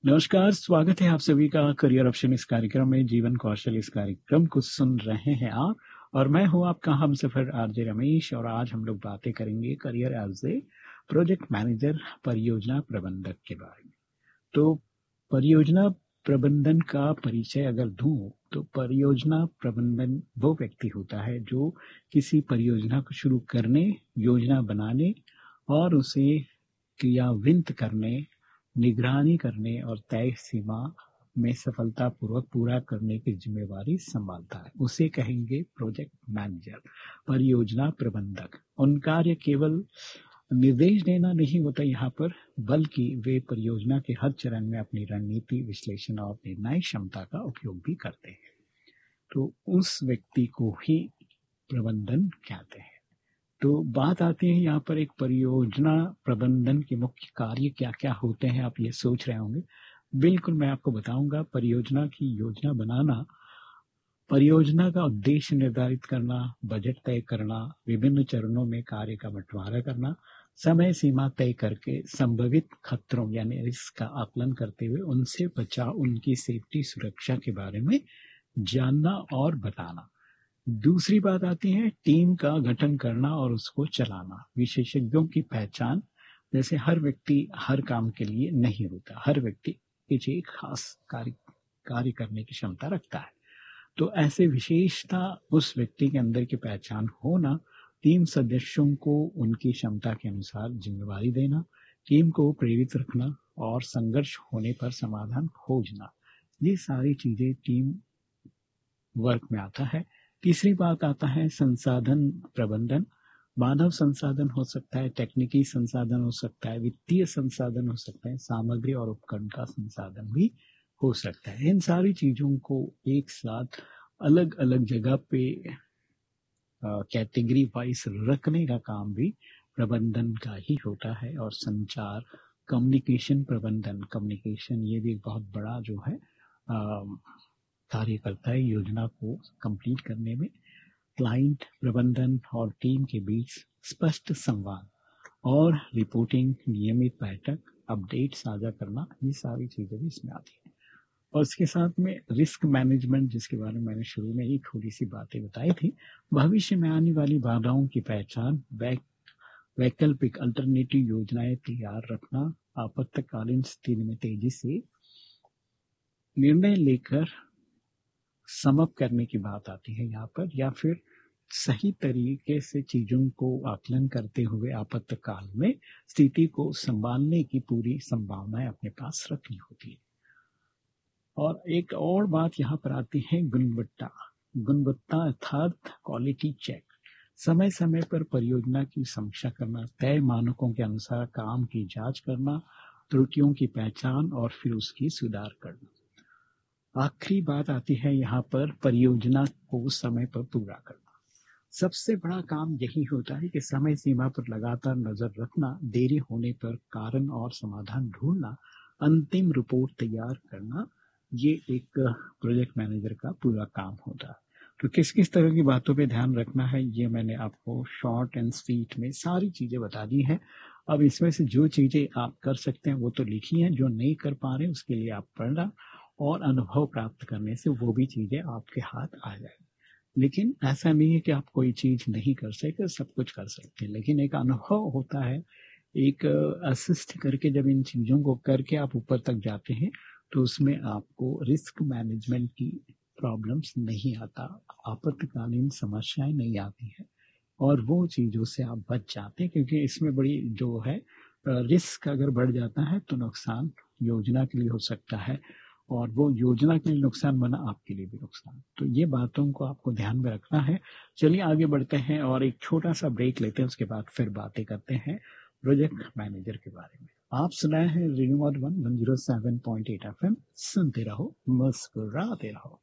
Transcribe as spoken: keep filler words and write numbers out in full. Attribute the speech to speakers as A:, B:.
A: नमस्कार, स्वागत है आप सभी का करियर ऑप्शन इस कार्यक्रम में। जीवन कौशल इस कार्यक्रम को सुन रहे हैं आप, और मैं हूं आपका हमसफर आरजे रमेश। और आज हम लोग बातें करेंगे career as a project manager, परियोजना प्रबंधक के बारे में। तो परियोजना प्रबंधन का परिचय अगर दूं तो परियोजना प्रबंधन वो व्यक्ति होता है जो किसी परियोजना को शुरू करने, योजना बनाने और उसे क्रियान्वित करने, निगरानी करने और तय सीमा में सफलतापूर्वक पूरा करने की जिम्मेवारी संभालता है, उसे कहेंगे प्रोजेक्ट मैनेजर, परियोजना प्रबंधक। उन कार्य केवल निर्देश देना नहीं होता यहाँ पर, बल्कि वे परियोजना के हर चरण में अपनी रणनीति, विश्लेषण और निर्णय क्षमता का उपयोग भी करते हैं। तो उस व्यक्ति को ही प्रबंधन कहते हैं। तो बात आती है यहाँ पर एक परियोजना प्रबंधन के मुख्य कार्य क्या क्या होते हैं, आप ये सोच रहे होंगे। बिल्कुल मैं आपको बताऊंगा। परियोजना की योजना बनाना, परियोजना का उद्देश्य निर्धारित करना, बजट तय करना, विभिन्न चरणों में कार्य का बंटवारा करना, समय सीमा तय करके संभावित खतरों यानी रिस्क का आकलन करते हुए उनसे बचाव, उनकी सेफ्टी, सुरक्षा के बारे में जानना और बताना। दूसरी बात आती है टीम का गठन करना और उसको चलाना, विशेषज्ञों की पहचान। जैसे हर व्यक्ति हर काम के लिए नहीं होता, हर व्यक्ति कुछ एक खास कार्य कार्य करने की क्षमता रखता है। तो ऐसे विशेषता उस व्यक्ति के अंदर की पहचान होना, टीम सदस्यों को उनकी क्षमता के अनुसार जिम्मेवारी देना, टीम को प्रेरित रखना और संघर्ष होने पर समाधान खोजना, ये सारी चीजें टीम वर्क में आता है। तीसरी बात आता है संसाधन प्रबंधन। मानव संसाधन हो सकता है, टेक्निकी संसाधन हो सकता है, वित्तीय संसाधन हो सकता है, सामग्री और उपकरण का संसाधन भी हो सकता है। इन सारी चीजों को एक साथ अलग अलग जगह पे कैटेगरी वाइज रखने का काम भी प्रबंधन का ही होता है। और संचार, कम्युनिकेशन प्रबंधन, कम्युनिकेशन ये भी एक बहुत बड़ा जो है आ, कार्य करता है योजना को कंप्लीट करने में। क्लाइंट प्रबंधन और टीम के बीच स्पष्ट संवाद और रिपोर्टिंग, नियमित बैठक, अपडेट साझा करना, ये सारी चीजें भी इसमें आती हैं। और इसके साथ में रिस्क मैनेजमेंट, जिसके बारे में मैंने शुरू में ही थोड़ी सी बातें बताई थी। भविष्य में आने वाली बाधाओं की पहचान, वैकल्पिक अल्टरनेटिव योजनाएं तैयार रखना, आपातकालीन स्थिति में तेजी से निर्णय लेकर समअप करने की बात आती है यहाँ पर, या फिर सही तरीके से चीजों को आकलन करते हुए आपातकाल में स्थिति को संभालने की पूरी संभावनाएं अपने पास रखनी होती है। और एक और बात यहाँ पर आती है गुणवत्ता। गुणवत्ता अर्थात क्वालिटी चेक, समय समय पर परियोजना की समीक्षा करना, तय मानकों के अनुसार काम की जांच करना, त्रुटियों की पहचान और फिर उसकी सुधार करना। आखिरी बात आती है यहाँ पर परियोजना को समय पर पूरा करना। सबसे बड़ा काम यही होता है कि समय सीमा पर लगातार नजर रखना, देरी होने पर कारण और समाधान ढूंढना, अंतिम रिपोर्ट तैयार करना, ये एक प्रोजेक्ट मैनेजर का पूरा काम होता है। तो किस किस तरह की बातों पे ध्यान रखना है, ये मैंने आपको शॉर्ट एंड स्वीट में सारी चीजें बता दी हैं। अब इसमें से जो चीजें आप कर सकते हैं वो तो लिखी हैं, जो नहीं कर पा रहे उसके लिए आप पढ़ना और अनुभव प्राप्त करने से वो भी चीजें आपके हाथ आ जाएगी। लेकिन ऐसा नहीं है कि आप कोई चीज नहीं कर सकते, सब कुछ कर सकते हैं, लेकिन एक अनुभव होता है। एक असिस्ट करके जब इन चीजों को करके आप ऊपर तक जाते हैं तो उसमें आपको रिस्क मैनेजमेंट की प्रॉब्लम्स नहीं आता, आपातकालीन समस्याएं नहीं आती है, और वो चीजों से आप बच जाते हैं। क्योंकि इसमें बड़ी जो है रिस्क अगर बढ़ जाता है तो नुकसान योजना के लिए हो सकता है, और वो योजना के लिए नुकसान बना आपके लिए भी नुकसान। तो ये बातों को आपको ध्यान में रखना है। चलिए आगे बढ़ते हैं और एक छोटा सा ब्रेक लेते हैं, उसके बाद फिर बातें करते हैं प्रोजेक्ट मैनेजर के बारे में। आप सुनाए हैं radio Madhuban one zero seven point eight F M, सुनते रहो, मुस्कुराते रहो।